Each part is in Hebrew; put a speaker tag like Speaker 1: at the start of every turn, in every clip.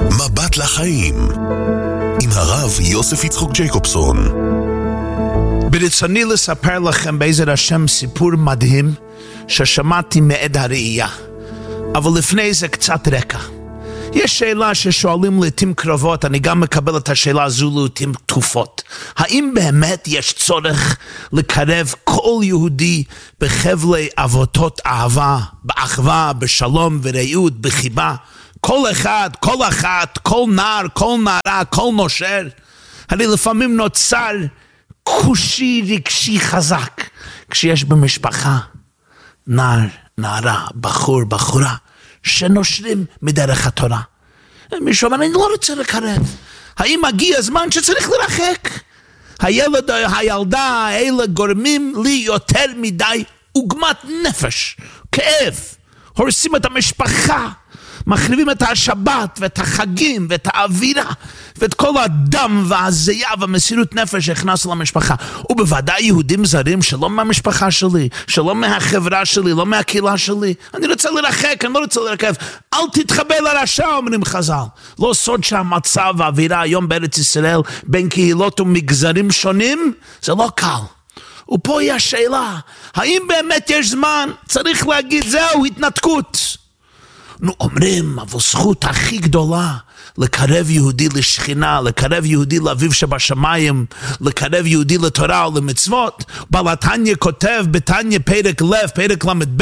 Speaker 1: מבט לחיים עם הרב יוסף יצחק ג'ייקובסון.
Speaker 2: ברצוני לספר לכם בעזרת השם סיפור מדהים ששמעתי מעד הראייה, אבל לפני זה קצת רקע. יש שאלה ששואלים לעתים קרבות, אני גם מקבל את השאלה הזו לעתים תקופות. האם באמת יש צורך לקרב כל יהודי בחבלי אבותות אהבה, באחווה, בשלום ורעות, בחיבה? כל אחד, כל אחת, כל נער, כל נערה, כל נושר. הרי לפעמים נוצר קושי רגשי חזק כשיש במשפחה נער, נערה, בחור, בחורה שנושרים מדרך התורה. מישהו אומר, אני לא רוצה לקרב. האם מגיע הזמן שצריך לרחק? הילד, הילדה האלה גורמים לי יותר מדי עוגמת נפש, כאב, הורסים את המשפחה, מחריבים את השבת ואת החגים ואת האווירה ואת כל הדם והזיעה והמסירות נפש שהכנס למשפחה. ובוודאי יהודים זרים שלא מהמשפחה שלי, שלא מהחברה שלי, לא מהקהילה שלי. אני רוצה לרחק, אני לא רוצה לרכב. אל תתחבא לרשע, אומרים חז"ל. לא סוד שהמצב והאווירה היום בארץ ישראל בין קהילות ומגזרים שונים, זה לא קל. ופה היא השאלה, האם באמת יש זמן? צריך להגיד, זהו, התנתקות. נו, אומרים, אבל זכות הכי גדולה לקרב יהודי לשכינה, לקרב יהודי לאביו שבשמיים, לקרב יהודי לתורה ולמצוות. בעל התניא כותב בתניא פרק לב, פרק למד ב',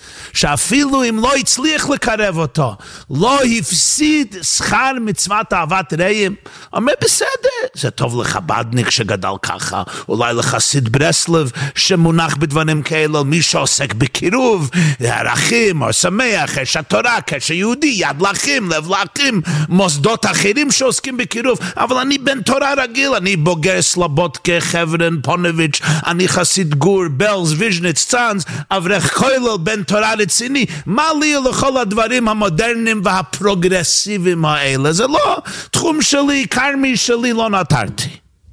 Speaker 2: שאפילו אם לא הצליח לקרב אותו, לא הפסיד שכר מצוות אהבת רעים. אומר, בסדר, זה טוב לחבדניק שגדל ככה, אולי לחסיד ברסלב שמונח בדברים כאלה, מי שעוסק בקירוב, ערכים, או שמח, אש התורה, כשיהודי, יד לאחים, לב לאחים, מוסדות אחרים שעוסקים בקירוב. אבל אני בן תורה רגיל, אני בוגר סלבודקה, חברן, פונביץ', אני חסיד גור, בלז, ויז'ניץ, צאנז, אברך כולל, בן תורה רציני. מה לי לכל הדברים המודרניים והפרוגרסיביים האלה? זה לא תחום שלי, קרמי שלי, לא נתרתי.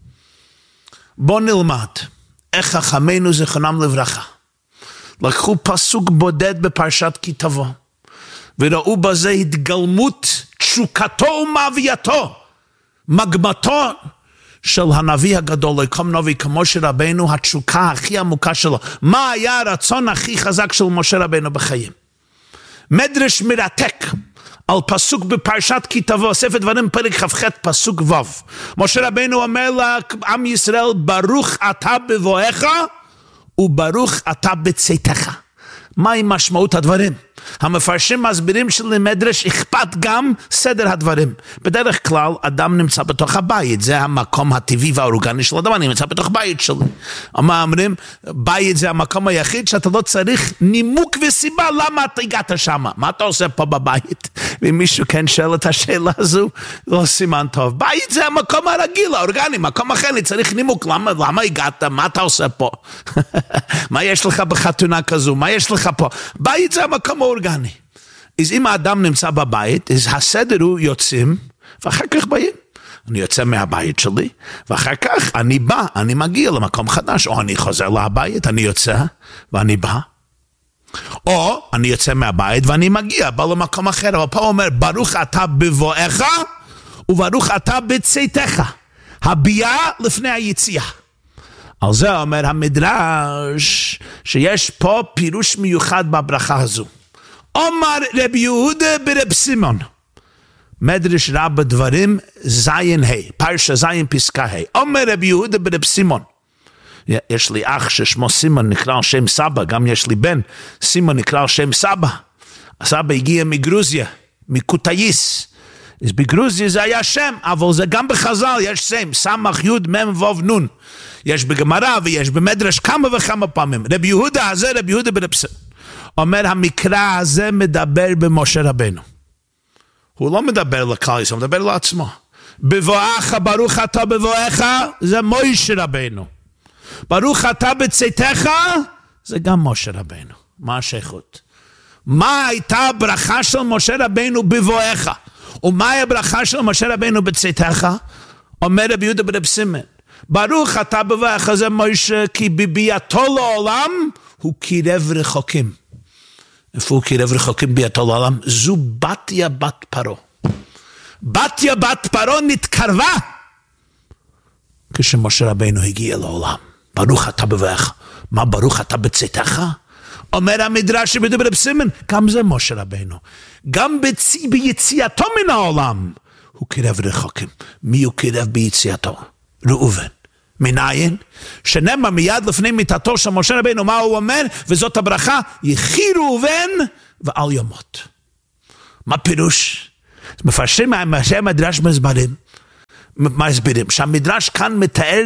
Speaker 2: בוא נלמד איך חכמינו זיכרונם לברכה לקחו פסוק בודד בפרשת כי תבוא וראו בזה התגלמות תשוקתו ומאווייתו, מגמתו של הנביא הגדול, לקום נביא כמו שרבנו, התשוקה הכי עמוקה שלו. מה היה הרצון הכי חזק של משה רבנו בחיים? מדרש מרתק על פסוק בפרשת כי תבוא, ספר דברים פרק כ"ח פסוק ו'. משה רבנו אומר לעם ישראל, ברוך אתה בבואך וברוך אתה בצאתך. מהי משמעות הדברים? המפרשים מסבירים שלמדרש אכפת גם סדר הדברים. בדרך כלל אדם נמצא בתוך הבית, זה המקום הטבעי והאורגני של אדם, אני נמצא בתוך בית שלי. מה אומרים? בית זה המקום היחיד שאתה לא צריך נימוק וסיבה למה אתה הגעת שם. מה אתה עושה פה בבית? ואם מישהו כן שואל את השאלה הזו, לא סימן טוב. בית זה המקום הרגיל, האורגני, מקום אחר, אני צריך נימוק. למה הגעת? מה אתה עושה פה? מה יש לך בחתונה כזו? מה יש לך פה? בית זה המקום האורגני. אז אם האדם נמצא בבית, אז הסדר הוא יוצאים, ואחר כך באים. אני יוצא מהבית שלי, ואחר כך אני בא, אני מגיע למקום חדש, או אני חוזר לבית, אני יוצא, ואני בא. או אני יוצא מהבית, ואני מגיע, בא למקום אחר. אבל פה הוא אומר, ברוך אתה בבואך, וברוך אתה בצאתך. הביאה לפני היציאה. על זה אומר המדרש שיש פה פירוש מיוחד בברכה הזו. אומר רבי יהודה ברב סימון, מדרש רב דברים זין ה', פרשה זין פסקה ה'. אומר רבי יהודה ברב סימון, יש לי אח ששמו סימון נקרא על שם סבא, גם יש לי בן סימון נקרא על שם סבא. הסבא הגיע מגרוזיה, מקוטאיס. אז בגרוזיה זה היה שם, אבל זה גם בחז"ל יש שם, סמך יוד מם וו נון. יש בגמרא ויש במדרש כמה וכמה פעמים. רבי יהודה הזה, רבי יהודה ברב סימון, אומר המקרא הזה מדבר במשה רבנו. הוא לא מדבר לכלל ישראל, הוא מדבר לעצמו. בבואך, ברוך אתה בבואך, זה משה רבנו. ברוך אתה בצאתך, זה גם משה רבנו. מה השייכות? מה הייתה הברכה של משה רבנו בבואך? ומהי הברכה של משה רבנו בצאתך? אומר רבי יהודה ברב סימון, ברוך אתה בבואך, זה משה, כי בביאתו לעולם הוא קירב רחוקים. איפה הוא קירב רחוקים ביאתו לעולם? זו בתיה בת פרעה. בתיה בת פרעה נתקרבה כשמשה רבינו הגיע לעולם. ברוך אתה בבואך. מה ברוך אתה בצאתך? אומר המדרש בדברי רב סימן, גם זה משה רבינו. גם ביציאתו מן העולם הוא קירב רחוקים. מי הוא קירב ביציאתו? ראובן. מנין? שנאמר מיד לפני מיתתו של משה רבינו, מה הוא אומר? וזאת הברכה, יחי ראובן ואל ימות. מה פירוש? מפרשים מהמדרש מסבירים שהמדרש כאן מתאר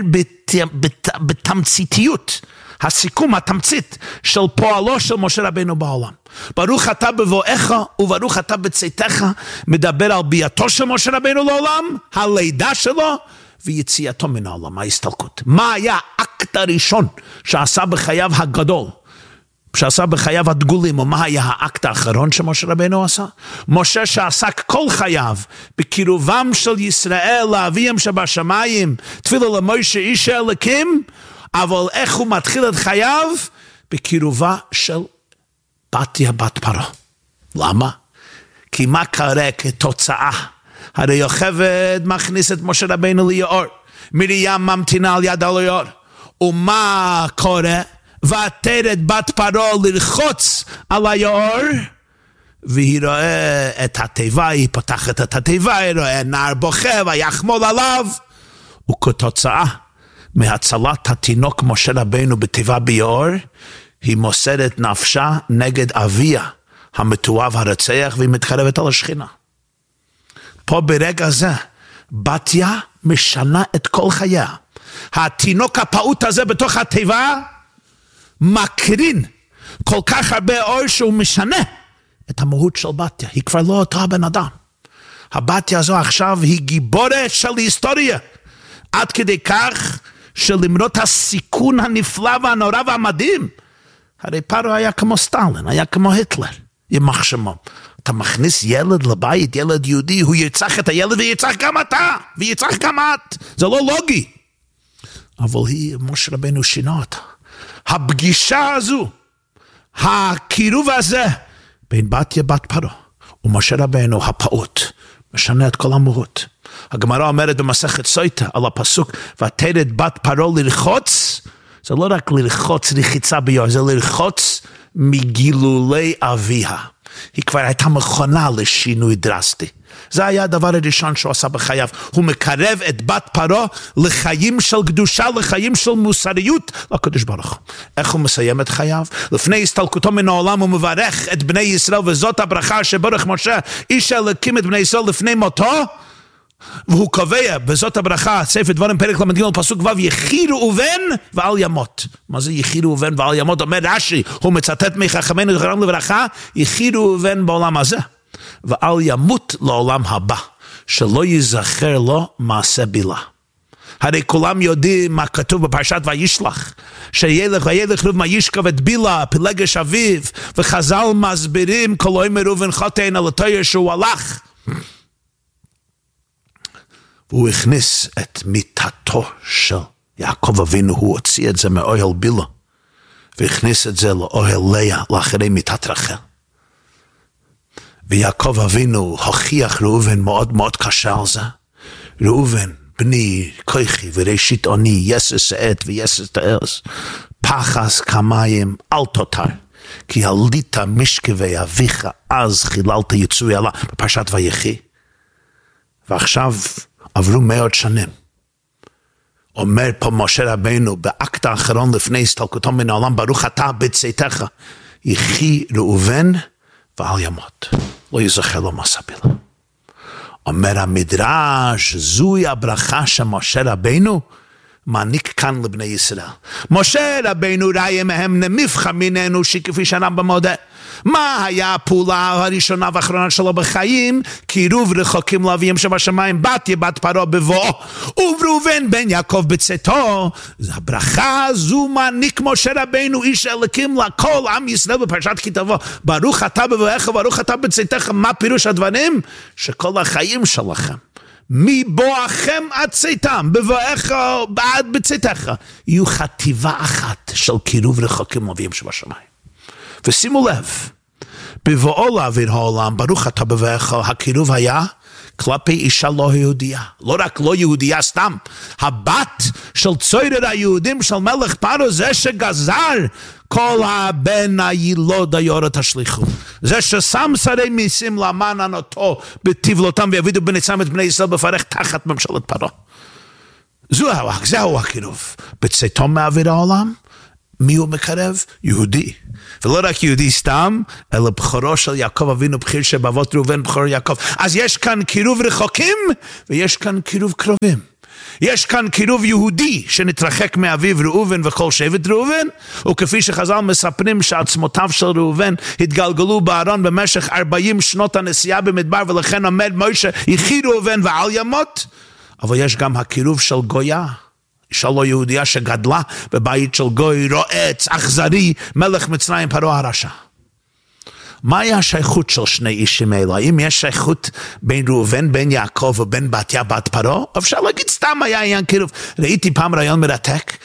Speaker 2: בתמציתיות, הסיכום, התמצית של פועלו של משה רבינו בעולם. ברוך אתה בבואך וברוך אתה בצאתך, מדבר על ביאתו של משה רבינו לעולם, הלידה שלו ויציאתו מן העולם, ההסתלקות. מה היה האקט הראשון שעשה בחייו הגדול, שעשה בחייו הדגולים, ומה היה האקט האחרון שמשה רבינו עשה? משה שעסק כל חייו בקירובם של ישראל לאביהם שבשמיים, תפילה למשה איש אלוקים, אבל איך הוא מתחיל את חייו? בקירובה של בתיה בת פרעה. למה? כי מה קרה כתוצאה? הרי יוכבד מכניס את משה רבינו ליאור, מרים ממתינה על יד היאור, ומה קורה? ועטרת בת פרעה ללחוץ על היאור, והיא רואה את התיבה, היא פותחת את התיבה, היא רואה נער בוכה ויחמול עליו, וכתוצאה מהצלת התינוק משה רבינו בתיבה ביאור, היא מוסרת נפשה נגד אביה המתועב הרצח, והיא מתחרבת על השכינה. פה ברגע זה בתיה משנה את כל חייה. התינוק הפעוט הזה בתוך התיבה מקרין כל כך הרבה אור שהוא משנה את המהות של בתיה. היא כבר לא אותו הבן אדם. הבתיה הזו עכשיו היא גיבורת של היסטוריה, עד כדי כך שלמרות הסיכון הנפלא והנורא והמדהים, הרי פרעה היה כמו סטלין, היה כמו היטלר, יימח שמו. אתה מכניס ילד לבית, ילד יהודי, הוא ירצח את הילד וירצח גם אתה, וירצח גם את. זה לא לוגי. אבל משה רבינו שינה אותה. הפגישה הזו, הקירוב הזה, בין בתיה בת פרעה ומשה רבינו הפעוט, משנה את כל המהות. הגמרא אומרת במסכת סוטה על הפסוק, ועטרת בת פרעה ללחוץ, זה לא רק ללחוץ רחיצה ביאור, זה ללחוץ מגילולי אביה. היא כבר הייתה מכונה לשינוי דרסטי. זה היה הדבר הראשון שהוא עשה בחייו. הוא מקרב את בת פרעה לחיים של קדושה, לחיים של מוסריות לקדוש ברוך הוא. איך הוא מסיים את חייו? לפני הסתלקותו מן העולם הוא מברך את בני ישראל, וזאת הברכה שברך משה איש אלוקים את בני ישראל לפני מותו, והוא קובע בזאת הברכה, ספר דברים פרק ל"ג פסוק ו', יחי ראובן ואל ימות. מה זה יחי ראובן ואל ימות? אומר רש"י, הוא מצטט מחכמינו זכרם לברכה, יחי ראובן בעולם הזה ואל ימות לעולם הבא, שלא ייזכר לו מעשה בילה. הרי כולם יודעים מה כתוב בפרשת וישלח, שילך ראובן וישכב את בילה פלגש אביו, וחז"ל מסבירים כל אומר ראובן חוטא על התורה שהוא הלך, והוא הכניס את מיטתו של יעקב אבינו, הוא הוציא את זה מאוהל בילה, והכניס את זה לאוהל לאה, לאחרי מיטת רחל. ויעקב אבינו הוכיח ראובן מאוד מאוד קשה על זה. ראובן, בני כוחי וראשית אוני, יסס עת ויסס תעז, פחס כמים אל תותר, כי הלית משכבי אביך אז חיללת יצוי עלה, בפרשת ויחי. ועכשיו עברו 100 שנים. אומר פה משה רבינו באקט האחרון לפני הסתלקותו מן העולם, ברוך אתה בצאתך, יחי ראובן ואל ימות, לא יזכר לו מעשה בילה. אומר המדרש, זוהי הברכה שמשה רבינו מעניק כאן לבני ישראל. משה רבינו ראיה מהם נמיפך ממנו, שכפי שהרמב"ם מודה. מה היה הפעולה הראשונה והאחרונה שלו בחיים? קירוב רחוקים לאביהם שבשמיים, בתיה בת פרעה בבואו, וראובן בן יעקב בצאתו. הברכה הזו מעניק משה רבינו איש אלוקים לכל עם ישראל בפרשת כי תבוא. ברוך אתה בבואך וברוך אתה בצאתך. מה פירוש הדברים? שכל החיים שלכם, מבואכם עד צאתם, בבואך עד בצאתך, יהיו חטיבה אחת של קירוב רחוקים לאביהם שבשמיים. ושימו לב, בבואו לאוויר העולם, ברוך אתה בבואך, הקירוב היה כלפי אישה לא יהודייה. לא רק לא יהודייה סתם, הבת של צורר היהודים של מלך פרעה, זה שגזר כל הבן הילוד היורה תשליכו. זה ששם שרי מיסים למען ענותו בתבלותם ויבידו בניצם את בני ישראל בפרך תחת ממשלת פרעה. זהו הקירוב. בצאתו מאוויר העולם, מי הוא מקרב? יהודי. ולא רק יהודי סתם, אלא בכורו של יעקב אבינו, בחיר שבאבות ראובן, בכור יעקב. אז יש כאן קירוב רחוקים, ויש כאן קירוב קרובים. יש כאן קירוב יהודי שנתרחק מאביו ראובן וכל שבט ראובן, וכפי שחז"ל מספרים שעצמותיו של ראובן התגלגלו בארון במשך 40 שנות הנסיעה במדבר, ולכן עומד מוישה יחי ראובן ואל ימות. אבל יש גם הקירוב של גויה, אישה לא יהודיה שגדלה בבית של גוי רועץ, אכזרי, מלך מצרים פרעה הרשע. מהי השייכות של שני אישים האלו? האם יש שייכות בין ראובן, בין יעקב ובין בתיה בת פרעה? אפשר להגיד סתם היה עניין קירוב. ראיתי פעם רעיון מרתק,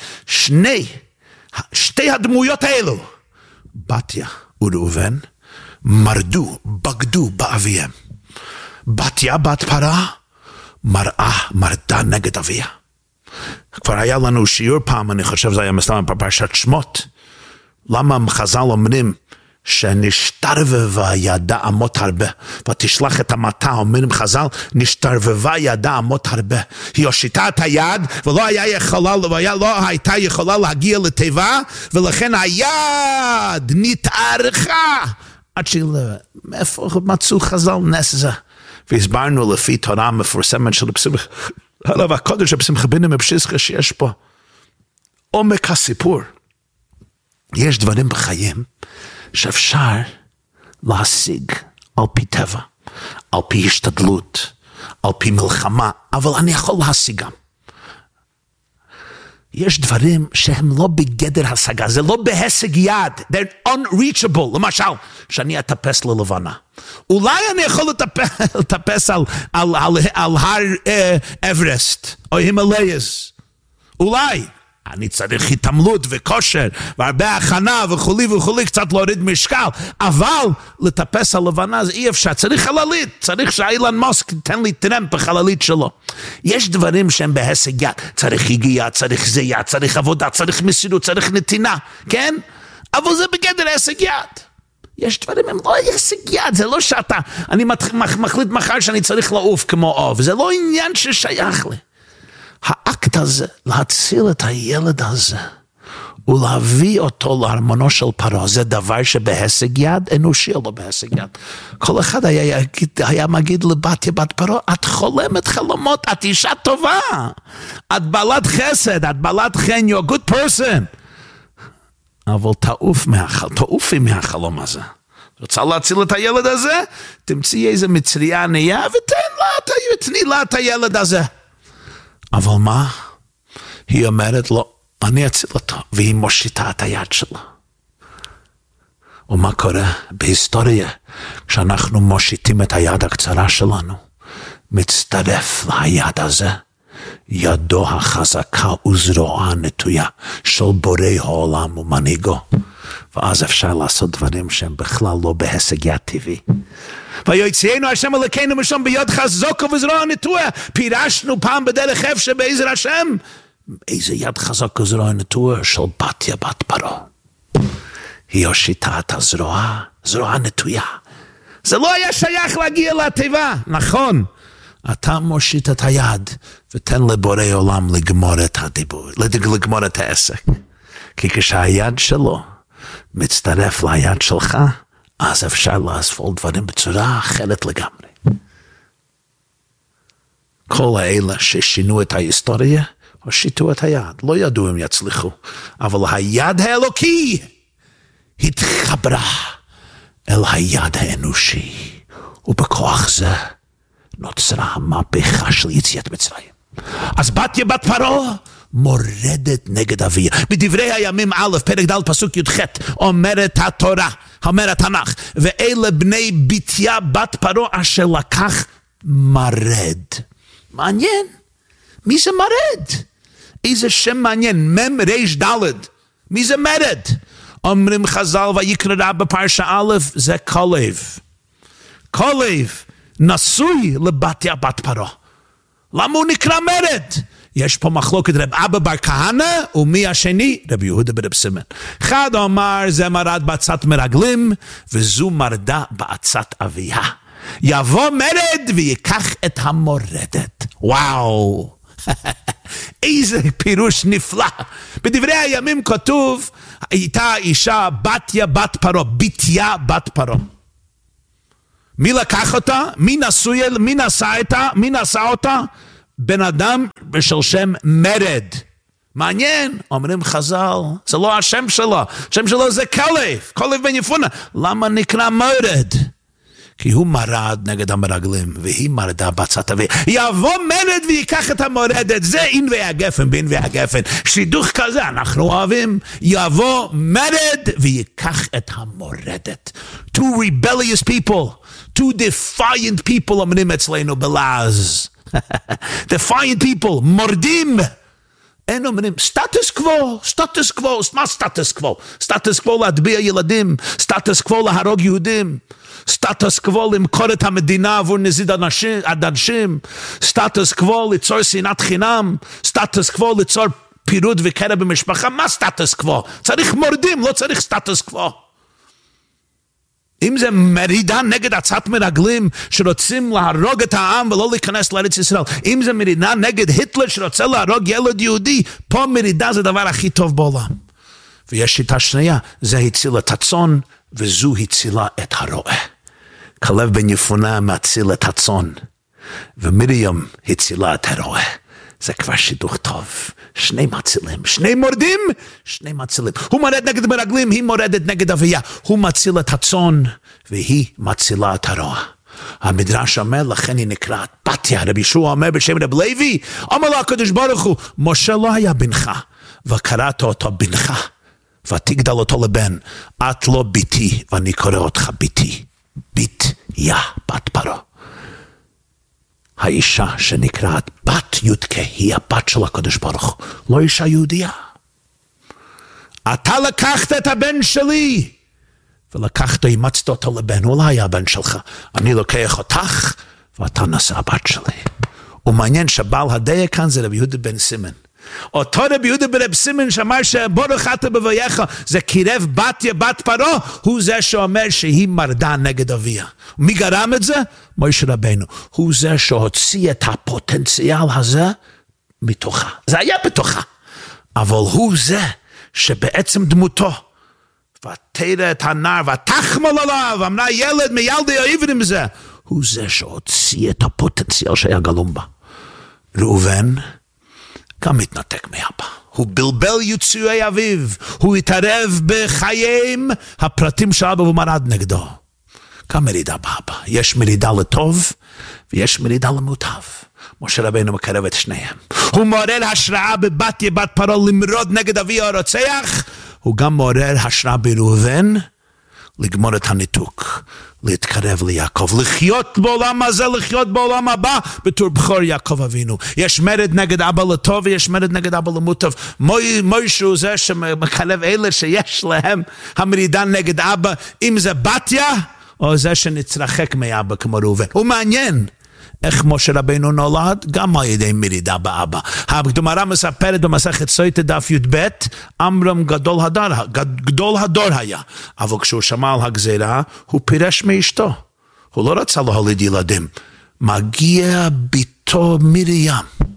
Speaker 2: שתי הדמויות האלו, בתיה וראובן, מרדו, בגדו באביהם. בתיה בת פרעה, מרדה נגד אביה. כבר היה לנו שיעור פעם, אני חושב זה היה מסתמן בפרשת שמות, למה חז"ל אומרים שנשתרבבה ידה אמות הרבה, ותשלח את המטה, אומרים חז"ל, נשתרבבה ידה אמות הרבה. היא הושיטה את היד, ולא הייתה יכולה להגיע לתיבה, ולכן היד נתארכה, עד מאיפה מצאו חז"ל נס זה? והסברנו לפי תורה מפורסמת של הרב הקודש בשמחה בן מבשיסחה, שיש פה עומק הסיפור. יש דברים בחיים שאפשר להשיג על פי טבע, על פי השתדלות, על פי מלחמה, אבל אני יכול להשיגם. יש דברים שהם לא בגדר השגה, זה לא בהישג יד, they're unreachable. למשל, שאני אטפס ללבנה. אולי אני יכול לטפס על הר אברסט, או הימלאיז. אולי. אני צריך התעמלות וכושר, והרבה הכנה וכולי, קצת להוריד משקל, אבל לטפס על לבנה זה אי אפשר, צריך חללית, צריך שאילן מוסק תן לי טרמפ בחללית שלו. יש דברים שהם בהישג יד, צריך הגיעה, צריך זייה, צריך עבודה, צריך מסירות, צריך נתינה, כן? אבל זה בגדר הישג יד. יש דברים, הם לא הישג יד, זה לא שאתה, אני מחליט מחר שאני צריך לעוף כמו אוב, זה לא עניין ששייך לי. האקט הזה, להציל את הילד הזה, ולהביא אותו לארמונו של פרעה, זה דבר שבהישג יד, אנושי או לא בהישג יד. כל אחד היה מגיד לבתיה בת פרעה, את חולמת חלומות, את אישה טובה, את בעלת חסד, את בעלת חן, you're a good person. אבל תעופי מהחלום הזה. רוצה להציל את הילד הזה? תמצאי איזה מצריה ענייה, תני לה את הילד הזה. אבל מה? היא אומרת לו, אני אציל אותו, והיא מושיטה את היד שלה. ומה קורה? בהיסטוריה, כשאנחנו מושיטים את היד הקצרה שלנו, מצטרף ליד הזה, ידו החזקה וזרוע הנטויה של בורא העולם ומנהיגו. ואז אפשר לעשות דברים שהם בכלל לא בהישג יד טבעי. ויוצאנו השם אלוקינו משם ביד חזקה וזרוע נטויה. פירשנו פעם בדרך אף שבעזר השם, איזה יד חזקה וזרוע נטויה של בתיה בת פרעה. היא הושיטה את הזרוע, זרוע נטויה. זה לא היה שייך להגיע לתיבה, נכון. אתה מושיט את היד ותן לבורא עולם לגמור את הדיבור, לגמור את העסק. כי כשהיד שלו מצטרף ליד שלך, אז אפשר לעשות דברים בצורה אחרת לגמרי. כל האלה ששינו את ההיסטוריה, הושיטו את היד. לא ידעו אם יצליחו, אבל היד האלוקי התחברה אל היד האנושי, ובכוח זה נוצרה המהפכה של יציאת מצרים. אז בתיה בת פרעה מורדת נגד אביה. בדברי הימים א', פרק ד' פסוק י"ח, אומרת התורה, אומר התנ"ך, ואלה בני בתיה בת פרעה אשר לקח מרד. מעניין, מי זה מרד? איזה שם מעניין, מם ריש ד', מי זה מרד? אומרים חז"ל ויקרא בפרשה א', זה כלב. כלב נשוי לבתיה בת פרעה. למה הוא נקרא מרד? יש פה מחלוקת רב אבא בר כהנא, ומי השני? רב יהודה ברב סימן. אחד אומר זה מרד בעצת מרגלים, וזו מרדה בעצת אביה. יבוא מרד ויקח את המורדת. וואו. איזה פירוש נפלא. בדברי הימים כתוב, הייתה אישה בתיה בת פרעה, בתיה בת פרעה. מי לקח אותה? מי נשא אותה? בן אדם בשל שם מרד. מעניין, אומרים חז"ל, זה לא השם שלו, השם שלו זה כלב, כלב בן יפונה. למה נקרא מרד? כי הוא מרד נגד המרגלים, והיא מרדה בצת אביה. יבוא מרד ויקח את המורדת, זה ענבי הגפן, בענבי הגפן. שידוך כזה אנחנו אוהבים. יבוא מרד ויקח את המורדת. Two rebellious people, two defiant people אומרים אצלנו בלעז. defiant people, מורדים. אין אומרים, סטטוס קוו, סטטוס קוו, מה סטטוס קוו? סטטוס קוו להטביע ילדים, סטטוס קוו להרוג יהודים, סטטוס קוו למכור את המדינה עבור נזיד אנשים, סטטוס קוו ליצור שנאת חינם, סטטוס קוו ליצור פירוד וקרע במשפחה, מה סטטוס קוו? צריך מורדים, לא צריך סטטוס קוו. אם זה מרידה נגד עצת מרגלים שרוצים להרוג את העם ולא להיכנס לארץ ישראל, אם זה מרידה נגד היטלר שרוצה להרוג ילד יהודי, פה מרידה זה הדבר הכי טוב בעולם. ויש שיטה שנייה, זה הציל את הצאן וזו הצילה את הרועה. כלב בן יפונה מציל את הצאן ומרים הצילה את הרועה. זה כבר שידוך טוב. שני מצילים, שני מורדים, שני מצילים. הוא מורד נגד מרגלים, היא מורדת נגד אביה. הוא מציל את הצאן, והיא מצילה את הרוע. המדרש אומר, לכן היא נקראת בתיה. רבי ישוע אומר בשם רב לוי, אמר לה הקדוש ברוך הוא, משה לא היה בנך, וקראת אותו בנך, ותגדל אותו לבן. את לא ביתי, ואני קורא אותך ביתי. בתיה, בת פרעה. האישה שנקראת בת יודקה היא הבת של הקדוש ברוך הוא, לא אישה יהודייה. אתה לקחת את הבן שלי ולקחת, אימצת אותו לבן, הוא לא היה הבן שלך. אני לוקח אותך ואתה נשא הבת שלי. ומעניין שבעל הדעה כאן זה רבי יהודה בן סימן. אותו רבי יהודה ברב סימן שאמר שבורך אתה בבייך זה קירב בתיה בת פרעה, הוא זה שאומר שהיא מרדה נגד אביה. מי גרם את זה? משה רבנו. הוא זה שהוציא את הפוטנציאל הזה מתוכה. זה היה בתוכה. אבל הוא זה שבעצם דמותו ותרא את הנער ותחמול עליו, אמרה ילד מילדי העברים זה. הוא זה שהוציא את הפוטנציאל שהיה גלום בה. ראובן גם מתנתק מאבא. הוא בלבל יצואי אביו. הוא התערב בחיים הפרטים של אבא ומרד נגדו. גם מרידה באבא. יש מרידה לטוב ויש מרידה למוטב. משה רבנו מקרב את שניהם. הוא מעורר השראה בבתיה בת פרעה למרוד נגד אביה הרוצח. הוא גם מעורר השראה בראובן לגמור את הניתוק. להתקרב ליעקב, לחיות בעולם הזה, לחיות בעולם הבא, בתור בכור יעקב אבינו. יש מרד נגד אבא לטוב, ויש מרד נגד אבא למוטב. מוישה הוא זה שמקרב אלה שיש להם המרידה נגד אבא, אם זה בתיה, או זה שנצרחק מאבא כמו ראובן. הוא מעניין. איך משה רבנו נולד? גם על ידי מרידה באבא. הגמרא מספרת במסכת סוטה דף י"ב, עמרם גדול הדור היה. אבל כשהוא שמע על הגזירה, הוא פירש מאשתו. הוא לא רצה להוליד ילדים. מגיע ביתו מרים.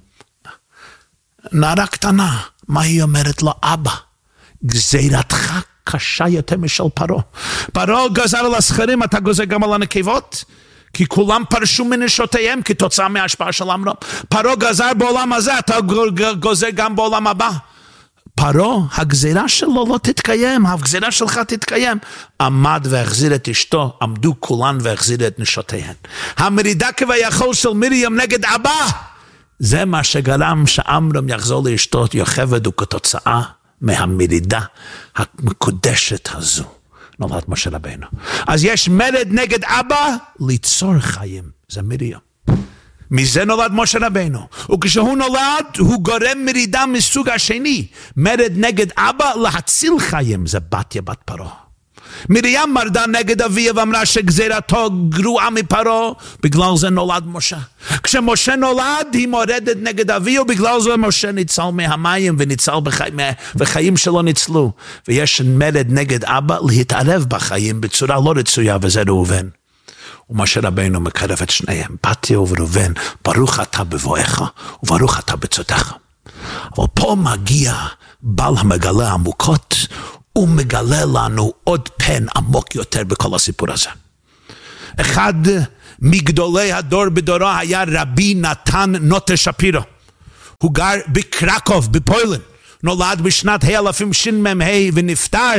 Speaker 2: נערה קטנה. מה היא אומרת לו? אבא, גזירתך קשה יותר משל פרעה. פרעה גזר על הזכרים, אתה גוזר גם על הנקבות? כי כולם פרשו מנשותיהם כתוצאה מההשפעה של עמרם. פרעה גזר בעולם הזה, אתה גוזר גם בעולם הבא. פרעה, הגזירה שלו לא תתקיים, הגזירה שלך תתקיים. עמד והחזיר את אשתו, עמדו כולן והחזיר את נשותיהן. המרידה כביכול של מרים נגד אבא, זה מה שגרם שעמרם יחזור לאשתו יוכבד, וכתוצאה מהמרידה המקודשת הזו נולד משה רבנו. אז יש מרד נגד אבא ליצור חיים, זה מרים. מזה נולד משה רבינו, וכשהוא נולד הוא גורם מרידה מסוג השני, מרד נגד אבא להציל חיים, זה בתיה בת פרעה. מרים מרדה נגד אביה ואמרה שגזירתו גרועה מפרעה, בגלל זה נולד משה. כשמשה נולד היא מורדת נגד אביה, ובגלל זה משה ניצל מהמים וניצל וחיים שלו ניצלו. ויש מרד נגד אבא להתערב בחיים בצורה לא רצויה, וזה ראובן. ומשה רבינו מקרב את שניהם, בתיה וראובן, ברוך אתה בבואך וברוך אתה בצאתך. אבל פה מגיע בעל המגלה עמוקות, הוא מגלה לנו עוד פן עמוק יותר בכל הסיפור הזה. אחד מגדולי הדור בדורו היה רבי נתן נוטה שפירו. הוא גר בקרקוב, בפוילן. נולד בשנת האלפים שמ"ה ונפטר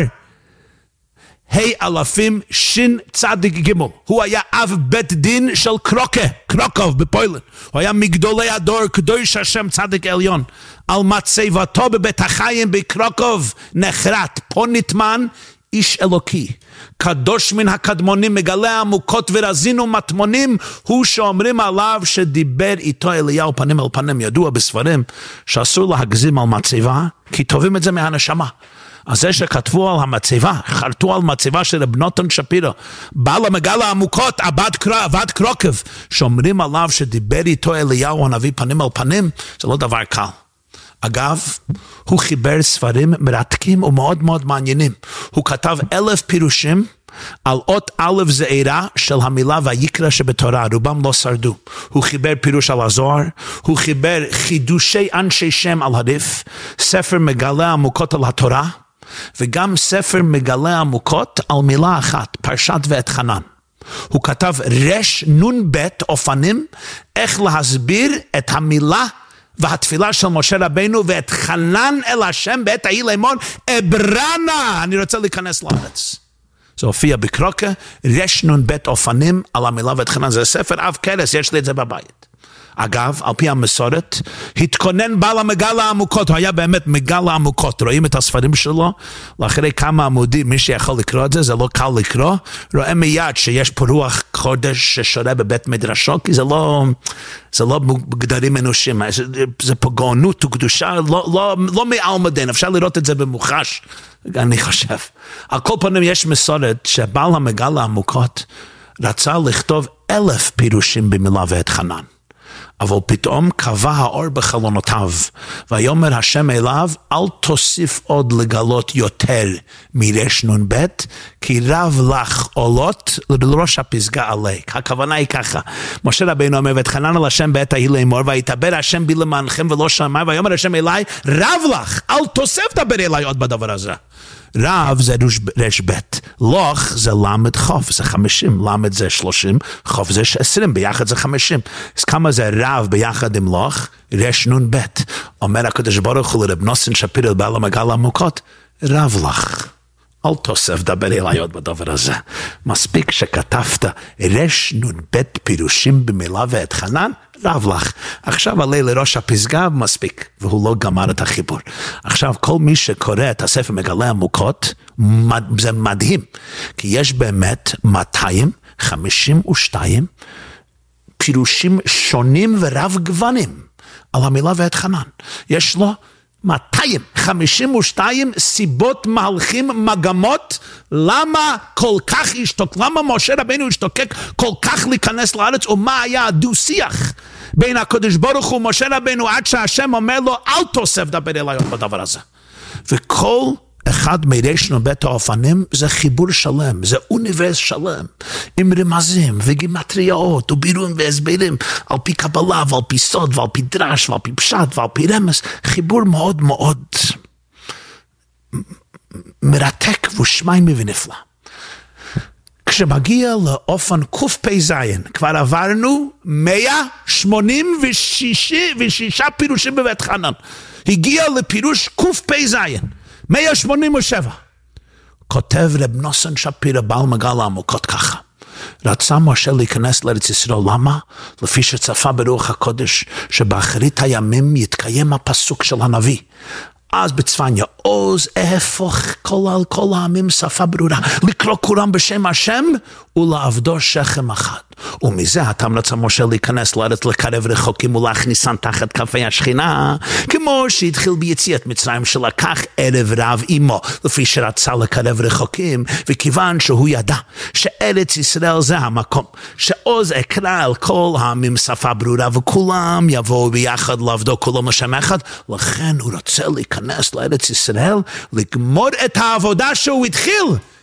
Speaker 2: האלפים צדיק ג'. הוא היה אב בית דין של קרקוב בפוילן. הוא היה מגדולי הדור, קדוש השם צדיק עליון. על מצבתו בבית החיים בקרקוב נחרט. פה נטמן איש אלוקי, קדוש מן הקדמונים, מגלה עמוקות ורזין ומטמונים, הוא שאומרים עליו שדיבר איתו אליהו פנים אל פנים. ידוע בספרים שאסור להגזים על מצבה, כי טובים את זה מהנשמה. אז זה שכתבו על המצבה, חרטו על מצבה של רב נתן שפירו, בעל המגלה עמוקות, עבד קרקוב, שאומרים עליו שדיבר איתו אליהו הנביא פנים אל פנים, זה לא דבר קל. אגב, הוא חיבר ספרים מרתקים ומאוד מאוד מעניינים. הוא כתב 1000 פירושים על אות א' זעירה של המילה ויקרא שבתורה, רובם לא שרדו. הוא חיבר פירוש על הזוהר, הוא חיבר חידושי אנשי שם על הריף, ספר מגלה עמוקות על התורה, וגם ספר מגלה עמוקות על מילה אחת, פרשת ואת חנן. הוא כתב רש נון בית אופנים, איך להסביר את המילה והתפילה של משה רבינו ואת חנן אל השם בעת ההיא לאמור אברנה, אני רוצה להיכנס לארץ. זה הופיע בקרוקה, רש נון בית אופנים על המילה ואת חנן. זה ספר אב קרס, יש לי את זה בבית. אגב, על פי המסורת, התכונן בעל המגלה עמוקות, הוא היה באמת מגלה עמוקות, רואים את הספרים שלו, לאחרי כמה עמודים, מי שיכול לקרוא את זה, זה לא קל לקרוא, רואה מיד שיש פה רוח קודש ששורה בבית מדרשו, כי זה לא גדרים אנושים, זה פה גאונות וקדושה, לא מעלמא דין, אפשר לראות את זה במוחש, אני חושב. על כל פנים יש מסורת, שבעל המגלה עמוקות, רצה לכתוב 1000 פירושים במילה ואת חנן. אבל פתאום קבע האור בחלונותיו, ויאמר השם אליו, אל תוסיף עוד לגלות יותר מרש נון בית, כי רב לך עולות לראש הפסגה עלי. הכוונה היא ככה, משה רבינו אומר, ותחנן על השם בעת ההיא לאמור, ויתבר השם בי למענכם ולא שמי, ויאמר השם אלי, רב לך, אל תוסף דבר אלי עוד בדבר הזה. רב זה רש בית, לוח זה למד חוף, זה 50, למד זה 30, חוף זה 20, ביחד זה 50. אז כמה זה רב ביחד עם לוח? רש נון בית. אומר הקדוש ברוך הוא לרב נתן שפירו בעל המגלה עמוקות, רב לך, אל תוסף דבר אליי עוד בדבר הזה. מספיק שכתבת רש נון בית פירושים במילה ואת חנן, רב לך. עכשיו עלי לראש הפסגה, מספיק. והוא לא גמר את החיבור. עכשיו כל מי שקורא את הספר מגלה עמוקות, זה מדהים. כי יש באמת 252 פירושים שונים ורב גוונים על המילה ואת חנן. יש לו 252 סיבות מהלכים מגמות, למה כל כך למה משה רבינו השתוקק כל כך להיכנס לארץ, ומה היה הדו-שיח בין הקדוש ברוך הוא ומשה רבינו, עד שהשם אומר לו, אל תוסף דבר אליי בדבר הזה. וכל אחד מרש נון בית האופנים זה חיבור שלם, זה אוניברס שלם, עם רמזים וגימטריות ובירורים והסברים, על פי קבלה ועל פי סוד ועל פי דרש ועל פי פשט ועל פי רמז, חיבור מאוד מאוד מרתק ושמיימי ונפלא. כשמגיע לאופן קפ"ז, כבר עברנו 186 פירושים בבית חנן, הגיע לפירוש קפ"ז, 187. כותב רב נתן שפירו בעל מגלה עמוקות ככה, רצה משה להיכנס לארץ ישראל, למה? לפי שצפה ברוח הקודש, שבאחרית הימים יתקיים הפסוק של הנביא, אז בצפניה, עוז אהפוך כל העמים שפה ברורה, לקרוא כולם בשם השם, ולעבדו שכם אחד. ומזה הטעם רצה משה להיכנס לארץ לקרב רחוקים ולהכניסן תחת כפי השכינה, כמו שהתחיל ביציאת מצרים שלקח ערב רב עמו, לפי שרצה לקרב רחוקים, וכיוון שהוא ידע שארץ ישראל זה המקום, שעוז אקרא על כל העמים שפה ברורה, וכולם יבואו ביחד לעבדו כולם לשם אחד, לכן הוא רוצה להיכנס לארץ ישראל, לגמור את העבודה שהוא התחיל,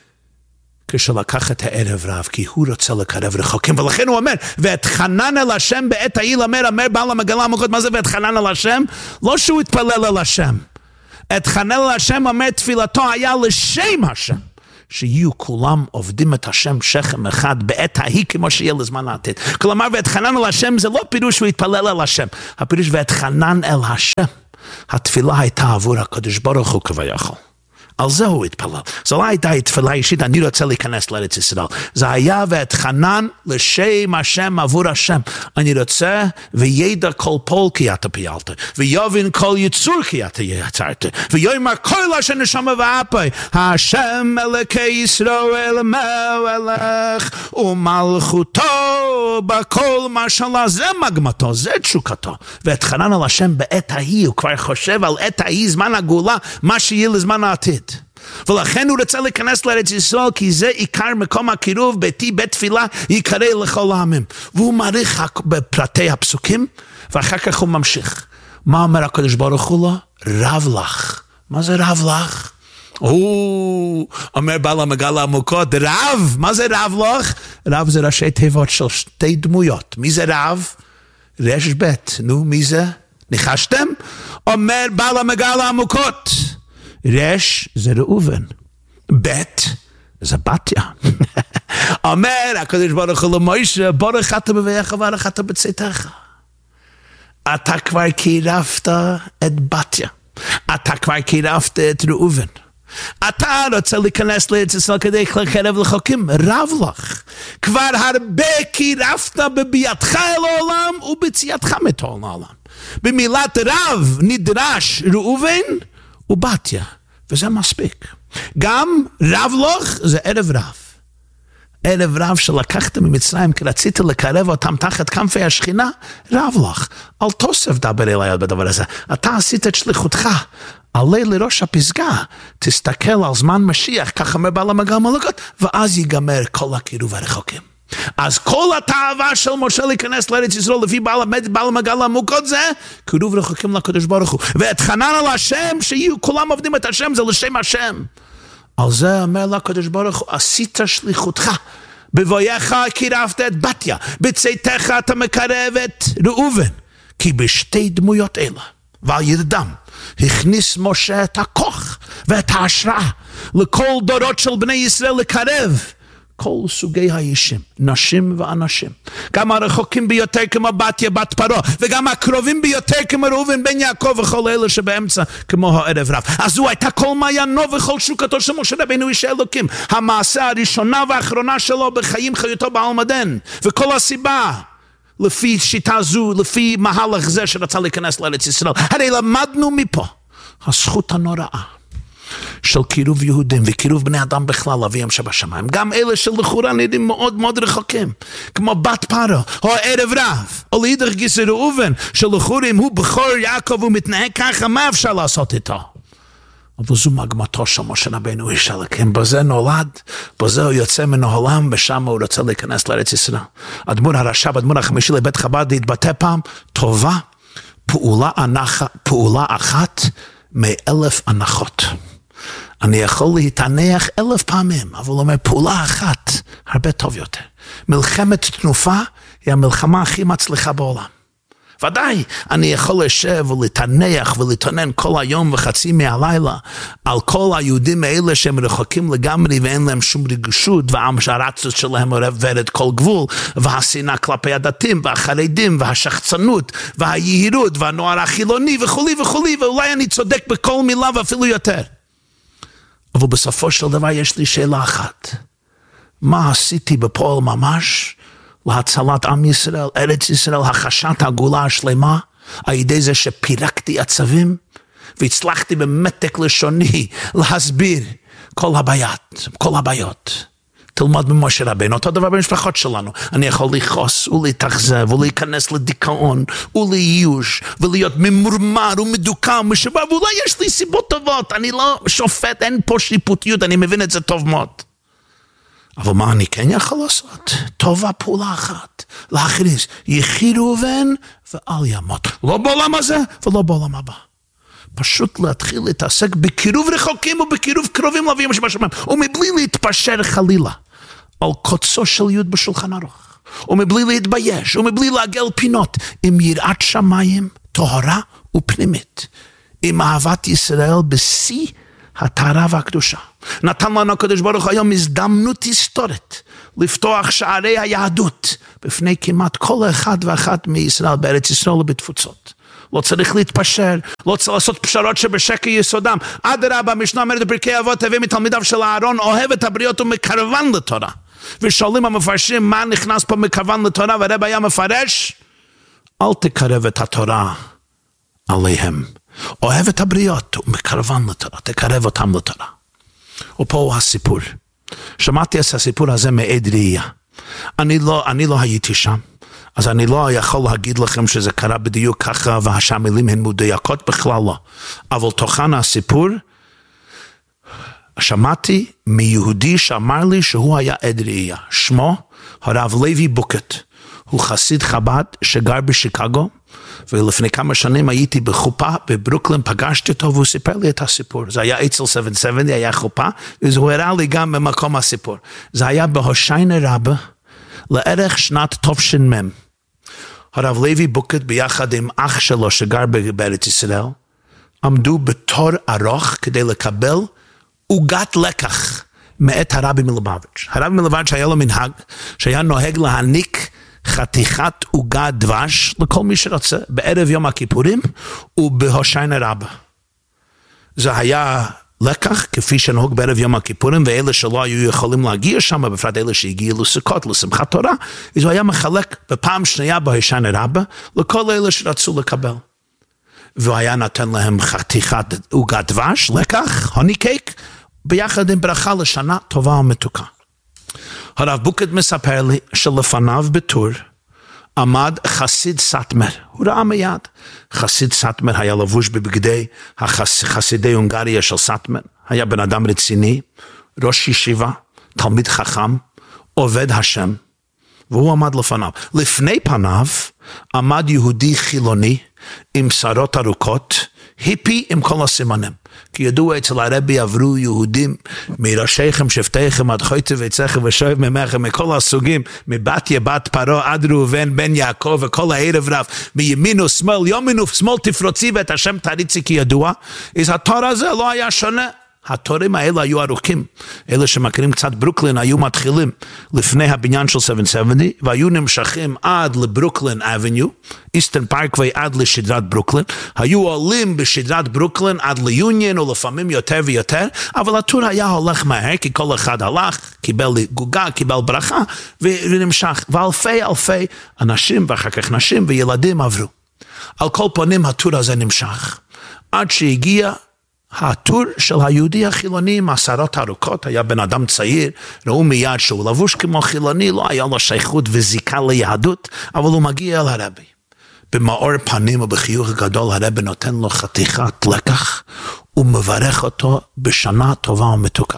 Speaker 2: כשלקח את הערב רב, כי הוא רוצה לקרב רחוקים, ולכן הוא אומר, ואתחנן אל השם בעת ההיא, אומר בעל המגלה המוקות, מה זה ואתחנן אל השם? לא שהוא התפלל אל השם, אתחנן אל השם, אומר תפילתו היה לשם השם, שיהיו כולם עובדים את השם שכם אחד בעת ההיא כמו שיהיה לזמן העתיד. כלומר, ואתחנן אל השם זה לא פירוש שהוא התפלל אל השם, הפירוש ואתחנן אל השם, התפילה הייתה עבור הקדוש ברוך הוא כביכול. על זה הוא התפלל. זו לא הייתה התפילה אישית, אני רוצה להיכנס לארץ ישראל. זה היה ואתחנן לשם השם עבור השם. אני רוצה וידע כל פול כי אתה פיילת, ויבין כל יצור כי אתה יצרת, ויאמר כל אשר נשמה ואפה, השם אלוקי ישראל מלך, ומלכותו בכל משלה, זה מגמתו, זה תשוקתו. ואתחנן על השם בעת ההיא, הוא כבר חושב על עת ההיא, זמן הגאולה, מה שיהיה לזמן העתיד. ולכן הוא רוצה להיכנס לארץ ישראל, כי זה עיקר מקום הקירוב, ביתי בית תפילה יקרא לכל העמים. והוא מעריך בפרטי הפסוקים, ואחר כך הוא ממשיך. מה אומר הקדוש ברוך הוא לו? רב לך. מה זה רב לך? הוא אומר בעל המגלה המוקות, רב, מה זה רב לך? רב זה ראשי תיבות של שתי דמויות. מי זה רב? רש בית. נו, מי זה? ניחשתם? אומר בעל המגלה המוקות, רש זה ראובן, בית זה בתיה. אומר הקדוש ברוך הוא למשה, ברך אתה בביתך וברך אתה בצאתך. אתה כבר קירבת את בתיה, אתה כבר קירבת את ראובן, אתה רוצה להיכנס לארץ ישראל כדי לקרב לחוקים, רב לך. כבר הרבה קירבת בביאתך אל העולם ובציאתך מתוך העולם. במילת רב נדרש ראובן ובתיה, וזה מספיק. גם רב לך זה ערב רב. ערב רב שלקחת ממצרים, כי רצית לקרב אותם תחת כנפי השכינה, רב לך. אל תוסף דבר אליי בדבר הזה. אתה עשית את שליחותך. עלי לראש הפסגה, תסתכל על זמן משיח, כך אומר בעל המגלה המוקות, ואז ייגמר כל הקירוב הרחוקים. אז כל התאווה של משה להיכנס לארץ ישראל לפי בעל המגלה המוקות זה קירוב רחוקים לקדוש ברוך הוא, ואתחנן על השם שיהיו כולם עובדים את השם, זה לשם השם. על זה אומר לקדוש ברוך הוא, עשית שליחותך, בבואך קירבת את בתיה, בצאתך אתה מקרב את ראובן, כי בשתי דמויות אלה ועל ידם הכניס משה את הכוח ואת ההשראה לכל דורות של בני ישראל לקרב כל סוגי האישים, נשים ואנשים, גם הרחוקים ביותר כמו בתיה בת פרעה, וגם הקרובים ביותר כמו ראובן בן יעקב וכל אלה שבאמצע כמו הערב רב. אז הוא הייתה כל מעיינו וכל שוקתו של משה רבנו איש אלוקים, המעשה הראשונה והאחרונה שלו בחיים חיותו בעלמא, וכל הסיבה לפי שיטה זו, לפי מהלך זה שרצה להיכנס לארץ ישראל. הרי למדנו מפה הזכות הנוראה של קירוב יהודים וקירוב בני אדם בכלל אביהם שבשמיים, גם אלה שלכאורה נראים מאוד מאוד רחוקים, כמו בת פרעה או ערב רב, או לאידך גיסא ראובן שלכאורה אם הוא בכור יעקב ומתנהג ככה, מה אפשר לעשות איתו? אבל זו מגמתו של משה רבנו איש אלוקים, בזה נולד, בזה הוא יוצא מן העולם, ושם הוא רוצה להיכנס לארץ ישראל. אדמו"ר הרש"ב, אדמו"ר החמישי לבית חב"ד, התבטא פעם, טובה פעולה אחת מ1,000 הנחות. אני יכול להתענח 1,000 פעמים, אבל הוא אומר פעולה אחת הרבה טוב יותר. מלחמת תנופה היא המלחמה הכי מצליחה בעולם. ודאי, אני יכול לשב ולתענח ולתענן כל היום וחצי מהלילה על כל היהודים האלה שהם רחוקים לגמרי ואין להם שום רגישות, והרצות שלהם עוברת כל גבול, והשנאה כלפי הדתיים והחרדים והשחצנות והיהירות והנוער החילוני וכולי וכולי, ואולי אני צודק בכל מילה ואפילו יותר. אבל בסופו של דבר יש לי שאלה אחת. מה עשיתי בפועל ממש להצלת עם ישראל, ארץ ישראל, החשת הגאולה השלמה, על ידי זה שפירקתי עצבים, והצלחתי במתק לשוני להסביר כל הבעיות. תלמד ממשה רבינו, אותו דבר במשפחות שלנו. אני יכול לכעוס ולהתאכזב ולהיכנס לדיכאון ולייאוש ולהיות ממורמר ומדוכא ומשבר, ואולי יש לי סיבות טובות, אני לא שופט, אין פה שיפוטיות, אני מבין את זה טוב מאוד. אבל מה אני כן יכול לעשות? טובה פעולה אחת, להכריז, יחי ראובן ואל ימות. לא בעולם הזה ולא בעולם הבא. פשוט להתחיל להתעסק בקירוב רחוקים ובקירוב קרובים לאבינו שבשמיים, ומבלי להתפשר חלילה על קוצו של יוד בשולחן ערוך, ומבלי להתבייש, ומבלי לעגל פינות, עם יראת שמיים, טהרה ופנימית, עם אהבת ישראל בשיא הטהרה והקדושה. נתן לנו הקדוש ברוך הוא היום הזדמנות היסטורית לפתוח שערי היהדות בפני כמעט כל אחד ואחת מישראל בארץ ישראל ובתפוצות. לא צריך להתפשר, לא צריך לעשות פשרות שבשקר יסודם. אדרבה, המשנה אומרת בפרקי אבות, הווי מתלמידיו של אהרון, אוהב את הבריות ומקרבן לתורה. ושואלים המפרשים, מה נכנס פה מקרבן לתורה? והרב היה מפרש, אל תקרב את התורה עליהם. אוהב את הבריות ומקרבן לתורה, תקרב אותם לתורה. ופה הוא הסיפור. שמעתי את הסיפור הזה מעד ראייה. אני לא הייתי שם. אז אני לא יכול להגיד לכם שזה קרה בדיוק ככה, והשמילים הן מדויקות בכלל לא. אבל תוכן הסיפור, שמעתי מיהודי שאמר לי שהוא היה עד ראייה. שמו הרב לוי בוקט. הוא חסיד חב"ד שגר בשיקגו, ולפני כמה שנים הייתי בחופה בברוקלין, פגשתי אותו והוא סיפר לי את הסיפור. זה היה אצל 770, היה חופה, והוא הראה לי גם במקום הסיפור. זה היה בהושענא רבה, לערך שנת תש"מ. הרב לוי בוקט ביחד עם אח שלו שגר בארץ ישראל, עמדו בתור ארוך כדי לקבל עוגת לקח מאת הרבי מלובביץ'. הרבי מלובביץ' היה לו מנהג שהיה נוהג להעניק חתיכת עוגת דבש לכל מי שרוצה בערב יום הכיפורים ובהושענא רבה. זה היה לקח כפי שנהוג בערב יום הכיפורים, ואלה שלא היו יכולים להגיע שם, בפרט אלה שהגיעו לסוכות, לשמחת תורה, אז הוא היה מחלק בפעם שנייה בהושענא רבה לכל אלה שרצו לקבל. והוא היה נותן להם חתיכת עוגת דבש, לקח, הוני קייק, ביחד עם ברכה לשנה טובה ומתוקה. הרב בוקט מספר לי שלפניו בטור עמד חסיד סאטמר, הוא ראה מיד. חסיד סאטמר היה לבוש בבגדי חסידי הונגריה של סאטמר, היה בן אדם רציני, ראש ישיבה, תלמיד חכם, עובד השם, והוא עמד לפניו. לפני פניו עמד יהודי חילוני עם שערות ארוכות, היפי עם כל הסימנים. כי ידוע אצל הרבי עברו יהודים מראשיכם, שבטיכם, עד חויצה ויצחם ושואב ממכם, מכל הסוגים, מבתיה בת פרעה עד ראובן בן יעקב, וכל הערב רב, מימין ושמאל, ימין ושמאל תפרוצי ואת השם תריצי כי ידוע. אז התור הזה לא היה שונה. התורים האלה היו ארוכים. אלה שמכירים קצת ברוקלין היו מתחילים לפני הבניין של 770, והיו נמשכים עד לברוקלין אבניו, איסטרן פארקווי עד לשדרת ברוקלין, היו עולים בשדרת ברוקלין עד ליוניון, או לפעמים יותר ויותר, אבל התור היה הולך מהר, כי כל אחד הלך, קיבל גוגה, קיבל ברכה, ונמשך, ואלפי אלפי אנשים, ואחר כך נשים וילדים עברו. על כל פנים התור הזה נמשך, עד שהגיע הטור של היהודי החילוני עם השערות הארוכות, היה בן אדם צעיר, ראו מיד שהוא לבוש כמו חילוני, לא היה לו שייכות וזיקה ליהדות, אבל הוא מגיע אל הרבי. במאור פנים ובחיוך גדול הרבי נותן לו חתיכת לקח, ומברך אותו בשנה טובה ומתוקה.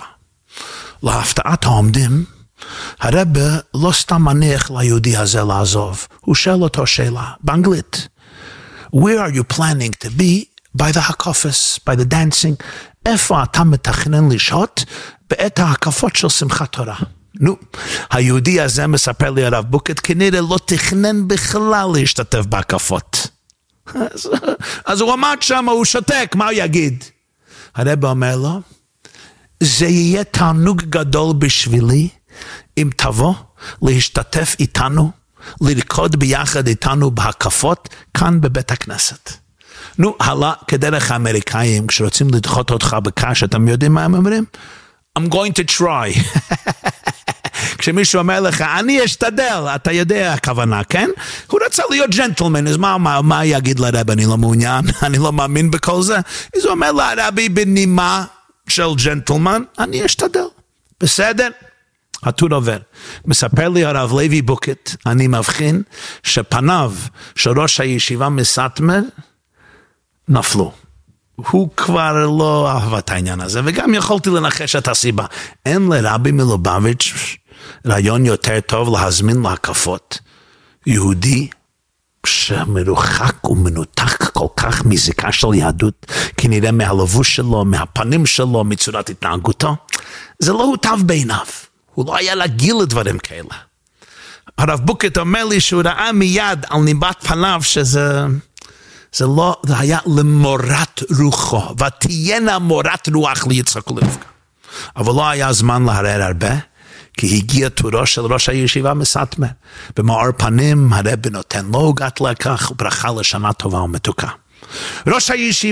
Speaker 2: להפתעת העומדים, הרבי לא סתם מניח ליהודי הזה לעזוב, הוא שואל אותו שאלה, באנגלית, Where are you planning to be by the הקופס, by the dancing, איפה אתה מתכנן לשהות בעת ההקפות של שמחת תורה? נו, היהודי הזה מספר לי הרב בוקט, כנראה לא תכנן בכלל להשתתף בהקפות. אז הוא עמד שם, הוא שותק, מה הוא יגיד? הרב אומר לו, זה יהיה תענוג גדול בשבילי, אם תבוא להשתתף איתנו, לרקוד ביחד איתנו בהקפות, כאן בבית הכנסת. נו, הלאה, כדרך האמריקאים, כשרוצים לדחות אותך בקש, אתם יודעים מה הם אומרים? I'm going to try. כשמישהו אומר לך, אני אשתדל, אתה יודע הכוונה, כן? הוא רצה להיות ג'נטלמן, אז מה יגיד לרב? אני לא מעוניין, אני לא מאמין בכל זה. אז הוא אומר לרבי בנימה של ג'נטלמן, אני אשתדל. בסדר? הטור עובר. מספר לי הרב לוי בוקט, אני מבחין שפניו של ראש הישיבה מסטמר נפלו. הוא כבר לא אהב את העניין הזה, וגם יכולתי לנחש את הסיבה. אין לרבי מלובביץ' רעיון יותר טוב להזמין להקפות יהודי שמרוחק ומנותק כל כך מזיקה של יהדות, כי נראה מהלבוש שלו, מהפנים שלו, מצורת התנהגותו. זה לא הוטב בעיניו. הוא לא היה לגיל לדברים כאלה. הרב בוקט אומר לי שהוא ראה מיד על ניבת פניו שזה זה היה למורת רוחו, ותהיינה מורת רוח ליצחק ולרבקה. אבל לא היה זמן להרהר הרבה, כי הגיע תורו של ראש הישיבה מסטמר. במאור פנים הרבי נותן לו גת לכך, וברכה לשנה טובה ומתוקה. ראש הישיבה